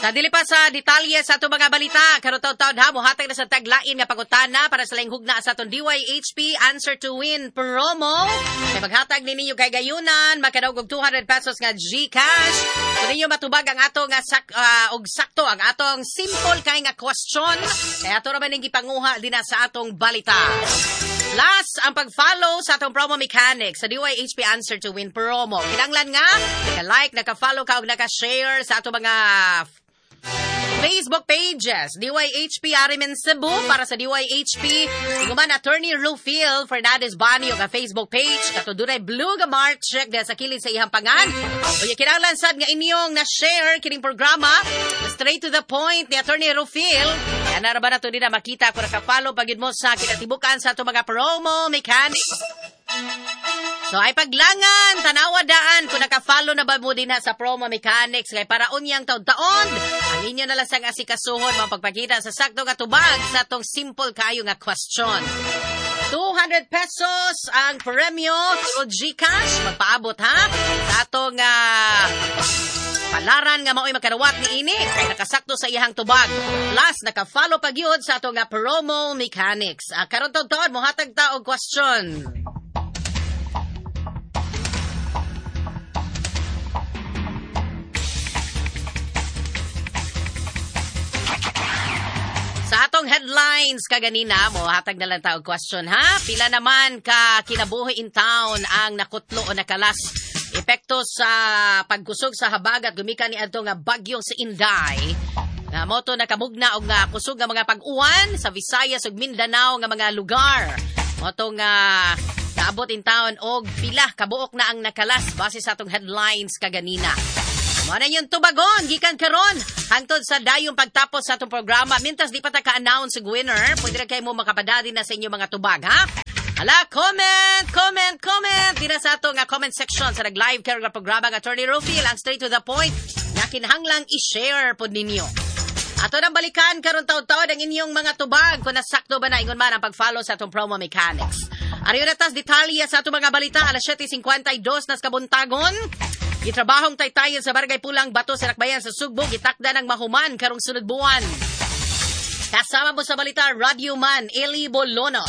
Sa dili pa sa detalye sa ato mga balita, karon taon ha mohatag na sa taglain nga pangutana para sa laing hugna sa aton DYHP Answer to Win promo. Kay maghatag ninyo kay gayunan makadaog og 200 pesos nga GCash. Kung ninyo matubag ang ato nga og sakto ang atong simple kay nga question, kay ato ra man ning gipanguha dinha sa atong balita. Last, ang pag-follow sa atong promo mechanics sa DYHP Answer to Win promo. Kinanglan nga, naka-like, naka-follow ka o naka-share sa atong mga Facebook pages. DYHP Arimen Cebu para sa DYHP. Iguman Attorney Rufil Fernandez Banio nga Facebook page. Kato dunay blue nga mark check dahil sa kilid sa ihang pangan. O kinanglan sad nga inyong na-share kining programa. Straight to the point ni Attorney Rufil. Kaya na ba na ito din na makita kung naka-follow pagid mo sa kinatibukan sa itong mga promo mechanics. So ay paglangan, tanawa daan kung naka-follow na ba mo din sa promo mechanics kay para unyang taon-taon, ang inyo na lang sang asikasuhon mapagpakita sa sakto nga tubag sa itong simple kayo nga question. 200 pesos ang premyo o GCash, magpaabot ha sa atong palaran nga mao'y makarawat ni ini kay nakasakto sa iyang tubag. Plus, naka-follow pag yun sa itong promo mechanics. Karon taon-taon, mohatag ta og question. Sa atong headlines kaganina, mohatag na lang taog question ha. Pila naman ka kinabuhi in town ang nakutlo o nakalas epekto sa pagkusog sa habagat gumikan ni adto nga bagyo sa Inday. Nga moto nakamugna og nga kusog nga mga pag-uwan sa Visayas ug Mindanao nga mga lugar. Moto nga naabot in town og pila kabuok na ang nakalas base sa atong headlines kaganina. Mo na yung tubagon, gikan karon hangtod sa dayong pagtapos sa atong programa. Mintas di pa ta ka-announce ang winner, pwede ra kayo mo makapadali na sa inyo mga tubag, ha? Hala, comment! Dina sa atong comment section sa nag-live care nga programa ng Attorney Rufil, ang straight to the point na kinahanglang i-share po ninyo. Ato nang balikan karon taon-taon ang inyong mga tubag kung nasakto ba na ingon man ang pag-follow sa atong promo mechanics. Ariyo na tas detalye sa atong mga balita, alas 7:52 nas kabuntagon. Gitrabahong taytayan sa Barangay Pulang Bato sa Nakbayan sa Sugbo, gitakda ng mahuman karong sunod buwan. Kasama mo sa balita, Radio Man, Eli Bolonos.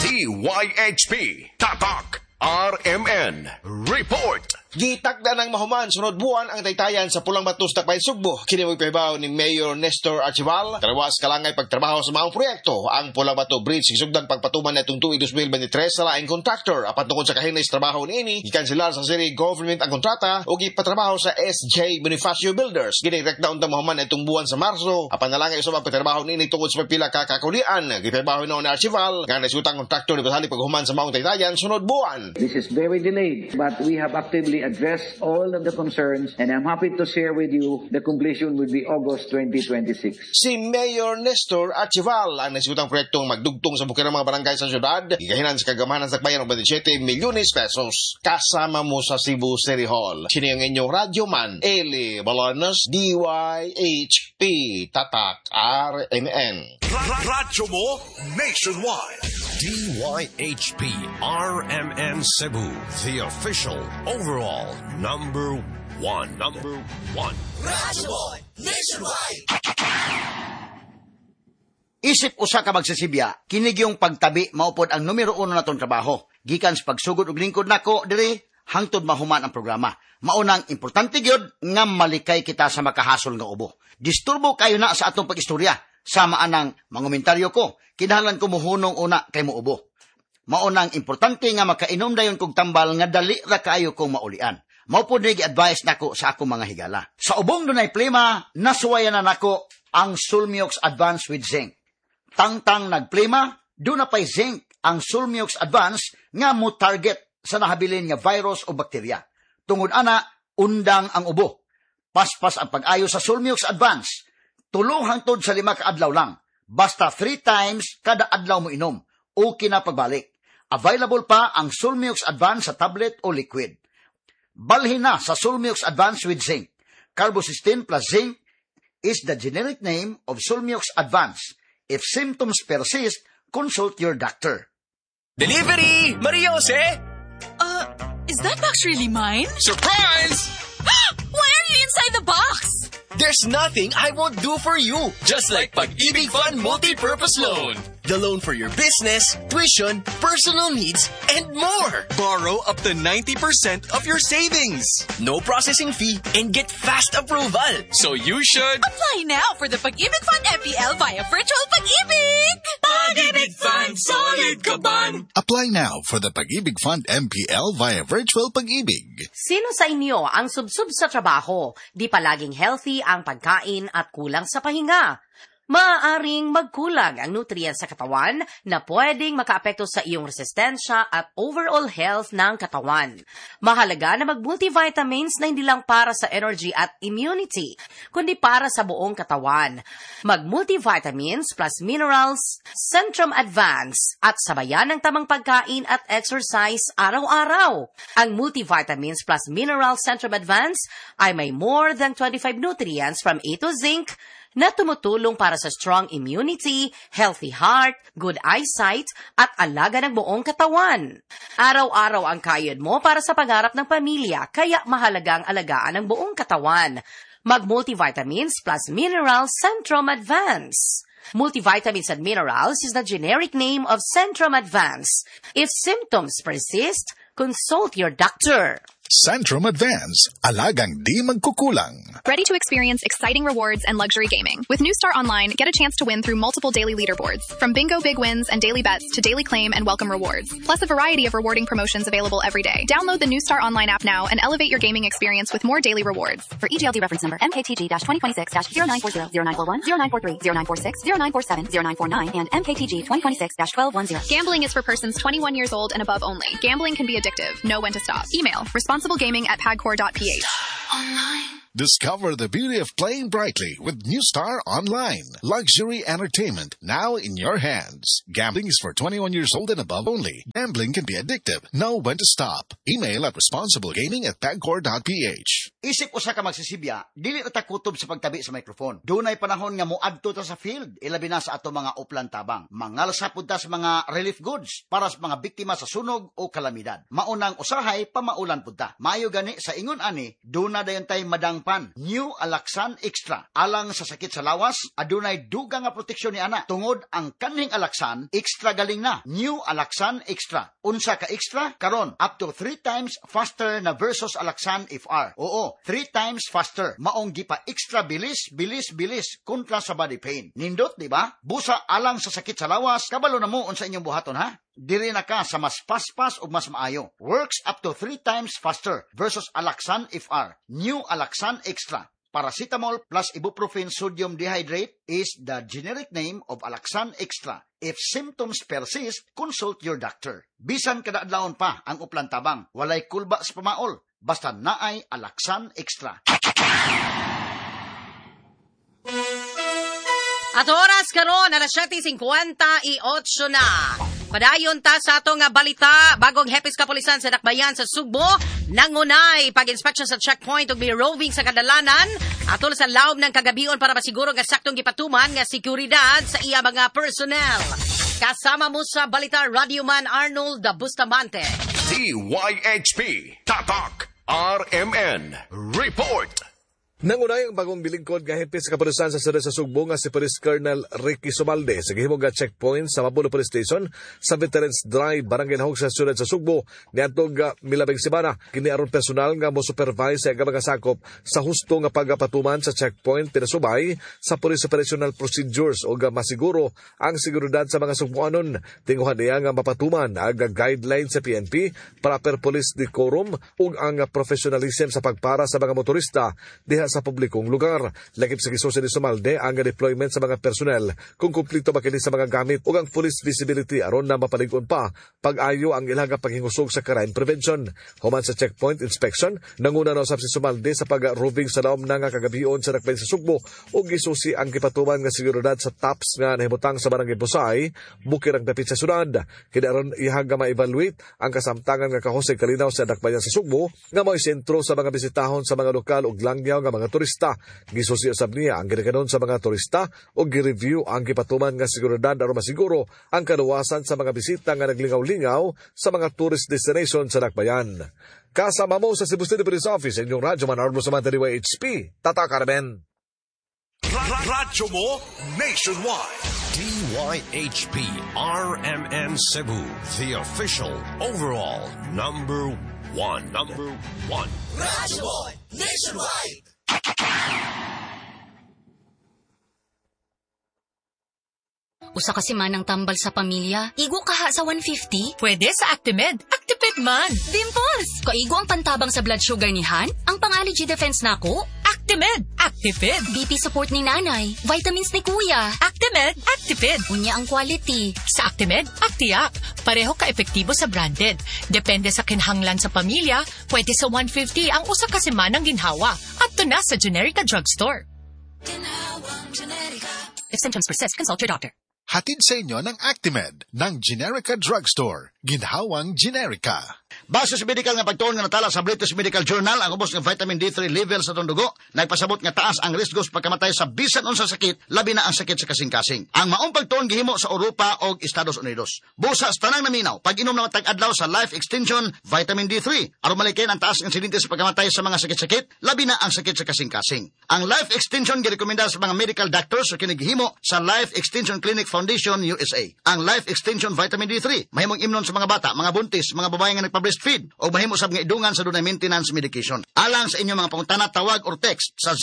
DYHP, Tatak, RMN, Report. Gitakda ng mahuman sunod buwan ang taytayan sa Pulang Bato sa Nakbayan Sugbo. Kini magpahibaw ni Mayor Nestor Archival. Tarawas kalangay pagtrabaho sa maong proyekto. Ang Pulang Bato Bridge kisugdan pagpatuman natong tuig 2023 sa laing contractor. Apat tungkol sa kahinay sa trabaho niini, gikanselar sa city government ang kontrata o gipatrabaho sa SJ Bonifacio Builders. Ginirekta unta mahuman itong buwan sa Marso. Apan nalangay usab ang pagtrabaho niini tungkol sa pagpila kakakulian. Gipahibaw noon ni Archival nga naisutang contractor ni pasali paghuman sa maong taytayan sunod buwan. This is very delayed, but we have actively address all of the concerns, and I'm happy to share with you the completion will be August 2026. Si Mayor Nestor Archival ang naisutang proyektong magdugtong sa bukirang mga barangay sa syudad, ikahinan sa kagamanan sa Nakbayan ng 27 milyones pesos. Kasama mo sa Cebu City Hall. Sino yung inyong Radio Man, Eli Balonos, DYHP, Tatak, RMN. Radyo mo Nationwide. DYHP RMN Cebu, the official overall number one. Radyo mo Nationwide. Isip usa ka magsasibya, kinig yung pagtabi maupod ang numero 1 natong trabaho. Gikan sa pagsugod og lingkod nako diri hangtod mahuman ang programa. Maunang importante gyud nga malikay kita sa makahasol nga ubo. Disturbo kayo na sa atong pagistorya. Sama anang mangomentaryo ko, kinahanglan ko muhunong una kay muubo. Maunang importante nga makainom dayon kog tambal nga dali ra kaayo kong maulian. Mao pod ni gi-advise nako sa akong mga higala. Sa ubong dunay plema, nasuwayan na nako ang Sulmiox Advance with Zinc. Tangtang nagplema, do na pay zinc ang Sulmiox Advance nga mo target sa nahabilin nga virus o bakterya. Tungod ana, undang ang ubo. Paspas ang pag-ayo sa Sulmiox Advance. 3 hangtod sa 5 ka adlaw lang. Basta 3 times kada adlaw mo inom. Okay na pagbalik. Available pa ang Sulmiox Advance sa tablet o liquid. Balhin na sa Sulmiox Advance with Zinc. Carbocysteine plus zinc is the generic name of Sulmiox Advance. If symptoms persist, consult your doctor. Delivery! Maria Jose? Is that box really mine? Surprise! Why are you inside the box? There's There's nothing I won't do for you. Just like Pag-ibig Fund Multi-Purpose Loan. The loan for your business, tuition, personal needs, and more. Borrow up to 90% of your savings. No processing fee and get fast approval. So you should apply now for the Pag-ibig Fund MPL via Virtual Pag-ibig. Pag-ibig Fund, solid kaban. Apply now for the Pag-ibig Fund MPL via Virtual Pag-ibig. Sino sa inyo ang subsub sa trabaho, di palaging healthy ang pagkain at kulang sa pahinga? Maaaring magkulang ang nutrients sa katawan na pwedeng makaapekto sa iyong resistensya at overall health ng katawan. Mahalaga na mag-multivitamins na hindi lang para sa energy at immunity, kundi para sa buong katawan. Mag-multivitamins plus minerals, Centrum Advance, at sabayan ng tamang pagkain at exercise araw-araw. Ang multivitamins plus minerals Centrum Advance ay may more than 25 nutrients from A to zinc, na tumutulong para sa strong immunity, healthy heart, good eyesight, at alaga ng buong katawan. Araw-araw ang kayod mo para sa pangarap ng pamilya, kaya mahalagang alagaan ang buong katawan. Mag-multivitamins plus minerals Centrum Advance. Multivitamins and minerals is the generic name of Centrum Advance. If symptoms persist, consult your doctor. Centrum Advance, alagang di magkukulang. Ready to experience exciting rewards and luxury gaming. With New Star Online, get a chance to win through multiple daily leaderboards. From bingo big wins and daily bets to daily claim and welcome rewards. Plus a variety of rewarding promotions available every day. Download the New Star Online app now and elevate your gaming experience with more daily rewards. For EGLD reference number MKTG-2026-0940, 0941, 0943, 0946, 0947, 0949, and MKTG 2026-1210. Gambling is for persons 21 years old and above only. Gambling can be addictive. Know when to stop. Email responsiblegaming@pagcor.ph. Discover the beauty of playing brightly with New Star Online. Luxury entertainment now in your hands. Gambling is for 21 years old and above only. Gambling can be addictive. Know when to stop. Email at responsiblegaming@pagcor.ph. Isip usa ka magsisibya, dili na ta kutob sa pagtabi sa microphone. Dunay panahon nga moadto ta sa field, ilabi na sa ato mga uplan tabang. Mangalsa pud ta sa mga relief goods para sa mga biktima sa sunog o kalamidad. Maunang usahay pamaulan pud ta. Maayo gani sa ingon ani, duna dayon tay madangpan. New Alaxan Extra. Alang sa sakit sa lawas, adunay dugang nga proteksyon ni ana. Tungod ang kaning Alaxan, extra galing na. New Alaxan Extra. Unsa ka extra? Karon, up to 3 times faster na versus Alaxan FR. Oo, 3 times faster. Maong gipa extra bilis kontra sa body pain. Nindot, di ba? Busa alang sa sakit sa lawas, kabalo na mo unsa inyong buhaton ha? Diri na ka sa mas paspas o mas maayo. Works up to 3 times faster versus Alaxan FR. New Alaxan Extra. Paracetamol plus ibuprofen sodium dehydrate is the generic name of Alaxan Extra. If symptoms persist, consult your doctor. Bisan kada adlawon pa ang uplan tabang, walay kulba sa pamaol, basta naay Alaxan Extra. At oras karon alas 7:58 na. Padayon ta sa atong balita, bagong hepis kapulisan sa Dakbayan sa Sugbo, nangunay pag-inspection sa checkpoint ug may roving sa kadalanan atol sa lawom ng kagabion para masiguro nga saktong gipatuman nga seguridad sa iya mga personnel. Kasama mo sa balita Radio Man Arnold Bustamante. DYHP Tatak RMN Report. Nangunay ang bagong bilingkod nga hepis sa kapulisan sa Sira sa Sugbo nga si Police Colonel Ricky Sumalde sa gihimong nga checkpoint sa Mabuno Police Station sa Veterans Drive, Barangay Lahog sa Sira sa Sugbo niadtong milabing semana. Kini aron personal nga mo supervise sa mga sakop sa husto nga pagapatuman sa checkpoint pinasubay sa Police Operational Procedures o masiguro ang seguridad sa mga Sugboanon. Tinguhan niya nga mapatuman ang guidelines sa PNP, proper police decorum ug ang professionalism sa pagpara sa mga motorista diha sa publikong lugar. Lagip sa gisusi ni Sumalde ang deployment sa mga personnel kung kumplito makili sa mga gamit ug ang police visibility aron na mapalig-on pa pag-ayo ang ilaga paghingusog sa crime prevention. Human sa checkpoint inspection, nanguna na usab si Sumalde sa pag-roving sa laom na nga kagabion sa Dakbayan sa Sugbo ug gisusi ang gipatuman nga seguridad sa TAPS nga nahimutang sa Barangay Busay, bukir ang dapit sa syudad. Kinaron ihaga ma-evaluate ang kasamtangan nga kahusay kalinaw sa Dakbayan sa Sugbo nga mao sentro sa mga bisitahon sa mga lokal ug langyaw nga mga turista. Gisusi usab niya ang ginikanon sa mga turista o gi-review ang gipatuman nga seguridad aron masiguro ang kaluwasan sa mga bisita nga naglingaw-lingaw sa mga tourist destination sa Dakbayan. Kasama mo sa Cebu City Police Office, inyong Radyo Man Arnold Bustamante, DYHP Tatak RMN. Radyo mo nationwide. DYHP RMN Cebu, the official overall number one. Radyo mo nationwide. Usa kasi manang tambal sa pamilya, igo kaha sa 150? Pwede sa Actimed. Actipid man. Dimples! Kaigo ang pantabang sa blood sugar ni Han? Ang pang-allergy defense nako? Actimed. Actipid. BP support ni nanay. Vitamins ni kuya. Actimed. Actipid. Unya ang quality. Sa Actimed, Actiac. Pareho ka-epektibo sa branded. Depende sa kinhanglan sa pamilya, pwede sa 150 ang usa ka semanang ginhawa. At na sa Generica Drugstore. If symptoms persist, consult your doctor. Hatid sa inyo ng Actimed ng Generica Drugstore. Ginhawang Generica. Base sa medical nga pagtuon nga natala sa British Medical Journal, ang ubos ng vitamin D3 level sa tong dugo, nagpasabot nga taas ang risko sa pagkamatay sa bisan unsang sakit, labi na ang sakit sa kasing-kasing. Ang maong pagtuon gihimo sa Europa o Estados Unidos. Busa sa tanang naminaw, pag-inom na matag-adlaw sa Life Extension Vitamin D3, aron malikin ang taas ng insidente sa pagkamatay sa mga sakit-sakit, labi na ang sakit sa kasing-kasing. Ang Life Extension girekomenda sa mga medical doctors sa kinigihimo sa Life Extension Clinic Foundation USA. Ang Life Extension Vitamin D3 mahimong imnon sa mga bata, mga buntis, mga babae nga nagpa-breastfeed o mahimo sab nga idungan sa dunay maintenance medication. Alang sa inyong mga pangutana, tawag or text sa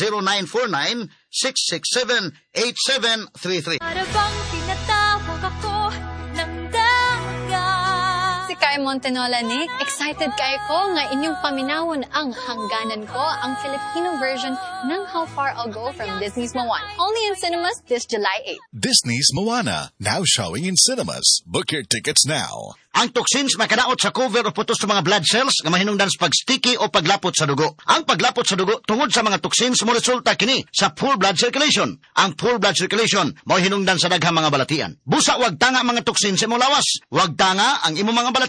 0949-667-8733. Para bang tinatawag ako ng dagat. Si Kai Montenola, Nick. Excited kay ko nga inyong paminawon ang hangganan ko, ang Filipino version ng How Far I'll Go from Disney's Moana. Only in cinemas this July 8. Disney's Moana, now showing in cinemas. Book your tickets now. Ang toxins makadaot sa cover o putos sa mga blood cells nga mahinungdan sa pag-sticky o paglapot sa dugo. Ang paglapot sa dugo tungod sa mga toxins mo resulta kini sa full blood circulation. Ang full blood circulation mao hinungdan sa daghang mga balatian. Busa wag tanga mga toxins sa imong lawas. Wag tanga ang imong mga balatian